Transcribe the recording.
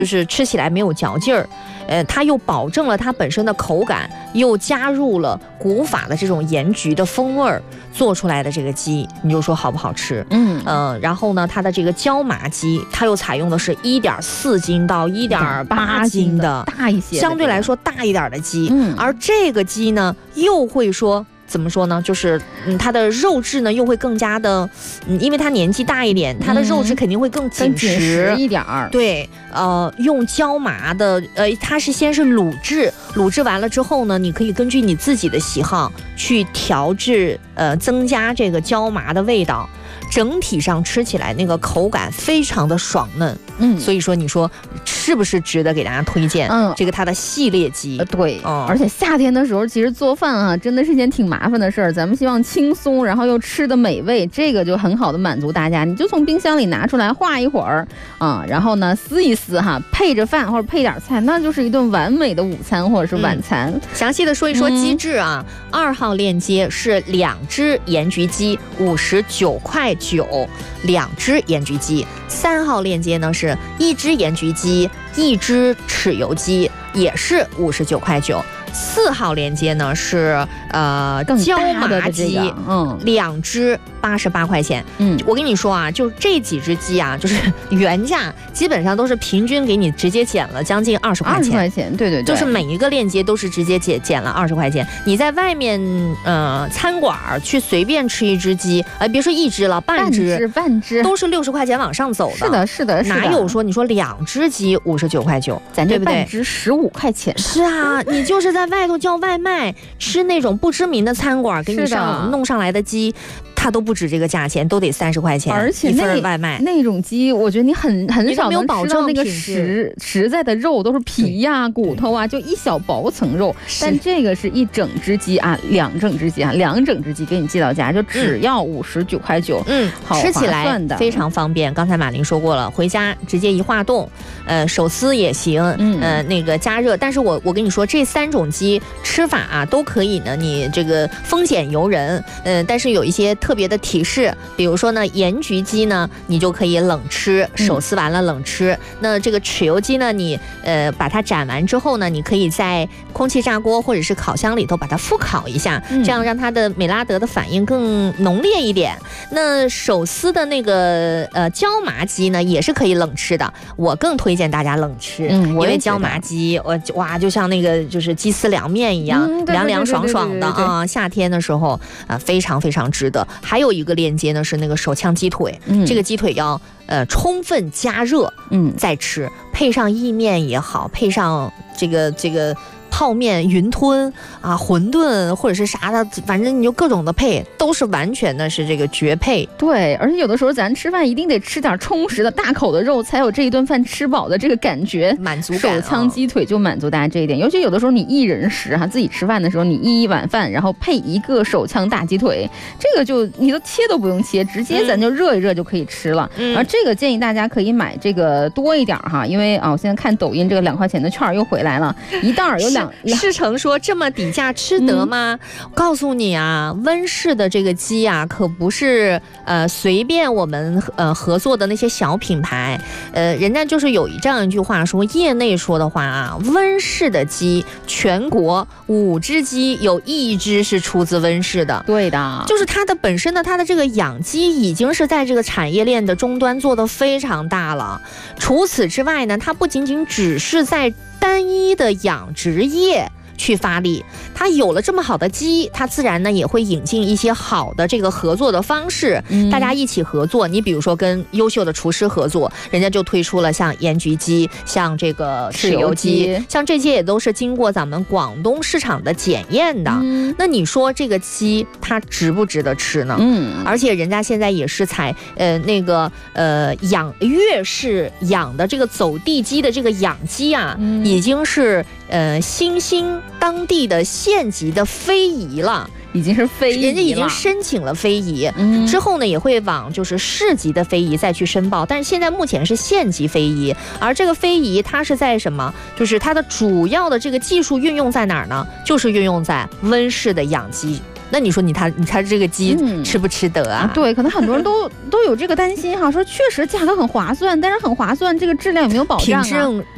就是吃起来没有嚼劲儿，它又保证了它本身的口感，又加入了古法的这种盐焗的风味儿，做出来的这个鸡，你就说好不好吃？然后呢，它的这个椒麻鸡，它又采用的是1.4斤到1.8斤的大一些， 相对来说大一点的鸡，而这个鸡呢，又会说。怎么说呢？就是它的肉质呢又会更加的，因为它年纪大一点，它的肉质肯定会更紧实一点儿。 对，用椒麻的，它是先是卤制完了之后呢，你可以根据你自己的喜好去调制，增加这个椒麻的味道。整体上吃起来那个口感非常的爽嫩，所以说你说是不是值得给大家推荐？这个它的系列鸡， 对，而且夏天的时候其实做饭啊，真的是件挺麻烦的事儿。咱们希望轻松，然后又吃的美味，这个就很好的满足大家。你就从冰箱里拿出来化一会儿啊，然后呢撕一撕哈，配着饭或者配点菜，那就是一顿完美的午餐或者是晚餐。 详细的说一说机制啊，2号链接是2只盐焗鸡59.9块，2只盐焗鸡。3号链接呢是1只盐焗鸡，1只豉油鸡，也是59.9块。4号链接呢是椒麻鸡，2只88块钱。我跟你说啊，就这几只鸡啊，就是原价基本上都是平均给你直接减了将近20块钱。 20块钱，对对对， 就是每一个链接都是直接减了20块钱。你在外面餐馆去随便吃一只鸡，别说一只了，半只都是60块钱往上走的。 是的，是的， 哪有说你说2只鸡59.9块， 咱这半只15块钱？ 是啊，你就是在外头叫外卖吃那种不知名的餐馆给你弄上来的鸡，它都不止这个价钱，都得30块钱， 而且一份外卖那种鸡，我觉得你很少能吃到那个实在的肉，都是皮呀、骨头啊，就一小薄层肉。但这个是一整只鸡啊，2整只鸡给你寄到家，就只要59.9块。 吃起来非常方便。刚才马琳说过了，回家直接一化冻，手撕也行，那个加热。但是我跟你说，这3种鸡吃法啊都可以呢，你这个风险由人，但是有一些特别的提示，比如说呢，盐焗鸡呢，你就可以冷吃，手撕完了冷吃。那这个豉油鸡呢，你把它斩完之后呢，你可以在空气炸锅或者是烤箱里头把它复烤一下，这样让它的美拉德的反应更浓烈一点。那手撕的那个椒麻鸡呢，也是可以冷吃的，我更推荐大家冷吃，因为椒麻鸡哇就像那个就是鸡丝凉面一样，凉凉爽爽的啊，夏天的时候非常非常值得。还有一个链接呢是那个手枪鸡腿，这个鸡腿要充分加热再吃，配上意面也好，配上这个泡面、云吞啊、馄饨或者是啥的，反正你就各种的配，都是完全的是这个绝配。 对，而且有的时候咱吃饭一定得吃点充实的大口的肉，才有这一顿饭吃饱的这个感觉， 满足感。 手枪鸡腿就满足大家这一点，尤其有的时候你一人食自己吃饭的时候，你一碗饭，然后配一个手枪大鸡腿，这个就你都切都不用切，直接咱就热一热就可以吃了。而这个建议大家可以买这个多一点哈，因为我现在看抖音这个2块钱的券又回来了，一袋有世成说这么底价吃得吗？告诉你啊，温氏的这个鸡啊，可不是随便我们合作的那些小品牌，人家就是有这样一句话说，业内说的话啊，温氏的鸡全国5只鸡有1只是出自温氏的。 对的， 就是它的本身的它的这个养鸡已经是在这个产业链的终端做得非常大了。除此之外呢，它不仅仅只是在单一的养殖业去发力，它有了这么好的鸡，它自然呢也会引进一些好的这个合作的方式，大家一起合作。你比如说跟优秀的厨师合作，人家就推出了像盐焗鸡，像这个豉油鸡，像这些也都是经过咱们广东市场的检验的。那你说这个鸡它值不值得吃呢？而且人家现在也是采粤式养的这个走地鸡的这个养鸡啊，已经是新兴当地的县级的非遗了， 已经是非遗了， 人家已经申请了非遗，之后呢也会往就是市级的非遗再去申报，但是现在目前是县级非遗。而这个非遗它是在什么？就是它的主要的这个技术运用在哪儿呢？就是运用在温室的养鸡。那你说你看这个鸡吃不吃得啊？ 对，可能很多人都有这个担心哈，说确实价格很划算，但是很划算，这个质量有没有保障啊？